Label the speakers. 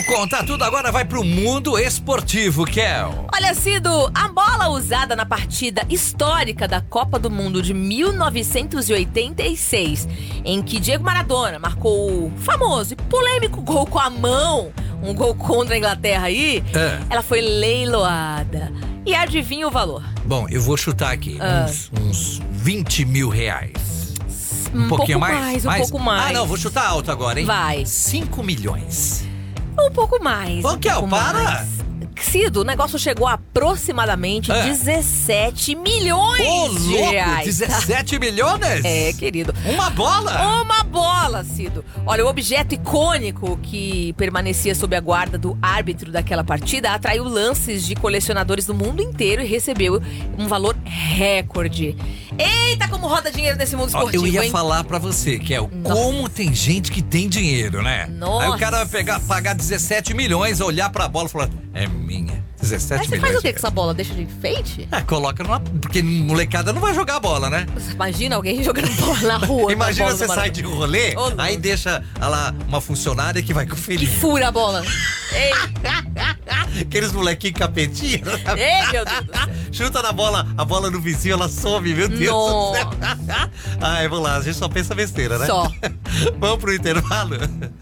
Speaker 1: Conta tudo agora vai pro mundo esportivo, Kel.
Speaker 2: Olha, Cido, a bola usada na partida histórica da Copa do Mundo de 1986, em que Diego Maradona marcou o famoso e polêmico gol com a mão, um gol contra a Inglaterra aí, ela foi leiloada. E adivinha o valor?
Speaker 1: Bom, eu vou chutar aqui, uns 20 mil reais. Um pouquinho mais?
Speaker 2: Um pouco mais.
Speaker 1: Ah, não, vou chutar alto agora, hein?
Speaker 2: Vai.
Speaker 1: 5 milhões.
Speaker 2: Um pouco mais.
Speaker 1: Ô, Kel, para!
Speaker 2: Cido, o negócio chegou a aproximadamente 17 milhões de reais.
Speaker 1: 17 milhões?
Speaker 2: É, querido.
Speaker 1: Uma bola?
Speaker 2: Uma bola, Cido. Olha, o objeto icônico que permanecia sob a guarda do árbitro daquela partida atraiu lances de colecionadores do mundo inteiro e recebeu um valor recorde. Eita, como roda dinheiro nesse mundo esportivo,
Speaker 1: eu ia
Speaker 2: hein?
Speaker 1: falar pra você, Kel, como tem gente que tem dinheiro, né?
Speaker 2: Nossa.
Speaker 1: Aí o cara vai pagar 17 milhões, olhar pra bola e falar, é minha. 17
Speaker 2: Mas você
Speaker 1: milhões.
Speaker 2: faz o que com essa bola? Deixa de enfeite?
Speaker 1: Coloca numa... Porque molecada não vai jogar bola, né?
Speaker 2: Você imagina alguém jogando bola na rua?
Speaker 1: Imagina
Speaker 2: bola
Speaker 1: você sai de rolê, aí deixa lá uma funcionária que vai
Speaker 2: E
Speaker 1: conferir.
Speaker 2: fura a bola. Ei,
Speaker 1: Aqueles molequinhos capetinhos.
Speaker 2: ei, meu Deus do céu.
Speaker 1: Chuta na bola, a bola no vizinho, ela some, meu Deus do céu. Ai, vamos lá, a gente só pensa besteira, né?
Speaker 2: Só.
Speaker 1: Vamos pro intervalo?